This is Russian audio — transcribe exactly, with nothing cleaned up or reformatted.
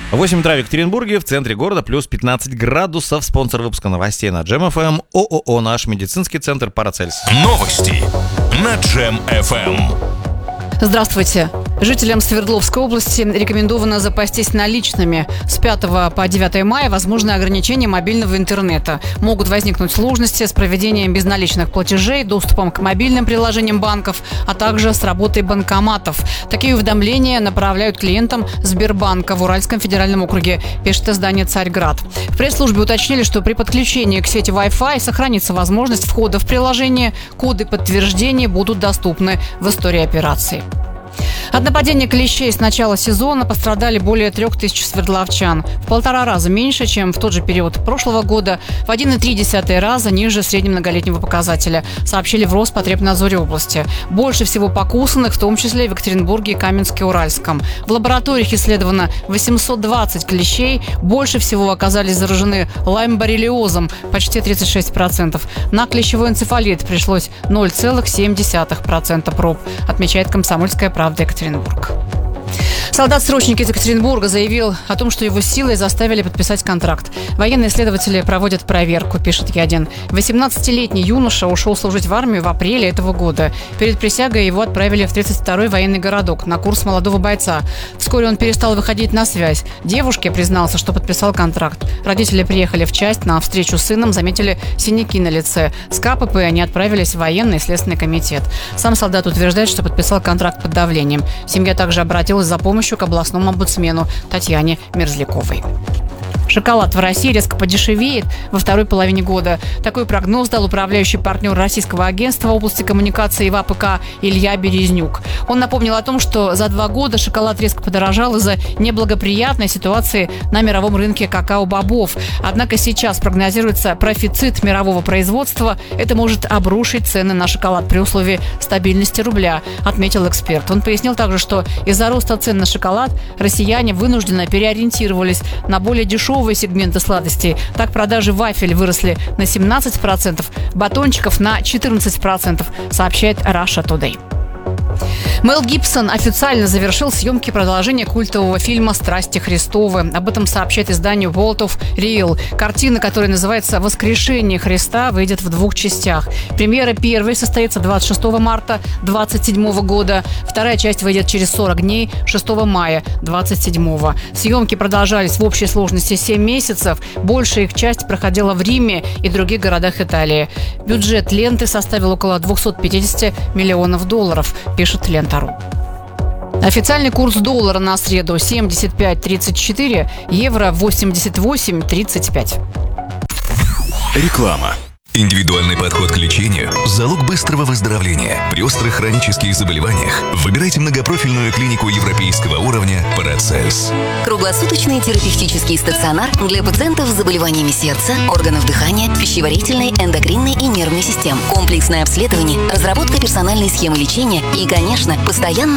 восемь утра в Екатеринбурге, в центре города, плюс пятнадцать градусов. Спонсор выпуска новостей на Джем эф эм ООО «Наш медицинский центр Парацельс». Новости на Джем эф эм. Здравствуйте. Жителям Свердловской области рекомендовано запастись наличными. С пятого по девятое мая возможны ограничения мобильного интернета. Могут возникнуть сложности с проведением безналичных платежей, доступом к мобильным приложениям банков, а также с работой банкоматов. Такие уведомления направляют клиентам Сбербанка в Уральском федеральном округе, пишет издание «Царьград». В пресс-службе уточнили, что при подключении к сети Wi-Fi сохранится возможность входа в приложение. Коды подтверждения будут доступны в истории операции. От нападения клещей с начала сезона пострадали более трех тысяч свердловчан. В полтора раза меньше, чем в тот же период прошлого года, в один и три десятых раза ниже среднемноголетнего показателя, сообщили в Роспотребнадзоре области. Больше всего покусанных, в том числе в Екатеринбурге и Каменске-Уральском. В лабораториях исследовано восемьсот двадцать клещей. Больше всего оказались заражены лайм-боррелиозом, почти тридцать шесть процентов. На клещевой энцефалит пришлось ноль целых семь десятых процента проб, отмечает «Комсомольская правда» Екатеринбург. Солдат-срочник из Екатеринбурга заявил о том, что его силой заставили подписать контракт. Военные следователи проводят проверку, пишет Е1. восемнадцатилетний юноша ушел служить в армию в апреле этого года. Перед присягой его отправили в тридцать второй военный городок на курс молодого бойца. Вскоре он перестал выходить на связь. Девушке признался, что подписал контракт. Родители приехали в часть на встречу с сыном, заметили синяки на лице. С ка пэ пэ они отправились в военный следственный комитет. Сам солдат утверждает, что подписал контракт под давлением. Семья также обратилась за помощью к областному омбудсмену Татьяне Мерзляковой. Шоколад в России резко подешевеет во второй половине года. Такой прогноз дал управляющий партнер российского агентства в области коммуникации в а пэ ка Илья Березнюк. Он напомнил о том, что за два года шоколад резко подорожал из-за неблагоприятной ситуации на мировом рынке какао-бобов. Однако сейчас прогнозируется профицит мирового производства. Это может обрушить цены на шоколад при условии стабильности рубля, отметил эксперт. Он пояснил также, что из-за роста цен на шоколад россияне вынужденно переориентировались на более дешевые сегменты сладостей. Так, продажи вафель выросли на семнадцать процентов, батончиков на четырнадцать процентов, сообщает Russia Today. Мел Гибсон официально завершил съемки продолжения культового фильма «Страсти Христовы». Об этом сообщает издание World of Real. Картина, которая называется «Воскрешение Христа», выйдет в двух частях. Премьера первой состоится двадцать шестого марта двадцать седьмого года. Вторая часть выйдет через сорок дней, шестого мая двадцать седьмого. Съемки продолжались в общей сложности семь месяцев. Большая их часть проходила в Риме и других городах Италии. Бюджет ленты составил около двести пятьдесят миллионов долларов, пишет Лента.ру. Официальный курс доллара на среду семьдесят пять тридцать четыре, евро восемьдесят восемь тридцать пять. Реклама. Индивидуальный подход к лечению – залог быстрого выздоровления. При острых хронических заболеваниях выбирайте многопрофильную клинику европейского уровня «Парацельс». Круглосуточный терапевтический стационар для пациентов с заболеваниями сердца, органов дыхания, пищеварительной, эндокринной и нервной систем. Комплексное обследование, разработка персональной схемы лечения и, конечно, постоянно